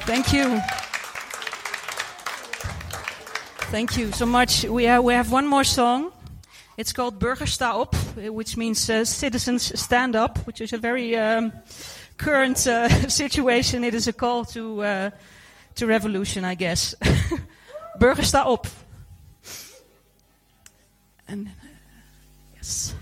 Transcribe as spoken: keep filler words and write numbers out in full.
Thank you. Thank you so much. We, uh, we have one more song. It's called Burger Sta Op, which means uh, citizens stand up, which is a very um, current uh, situation. It is a call to uh, to revolution, I guess. Burger Sta Op. And uh, yes.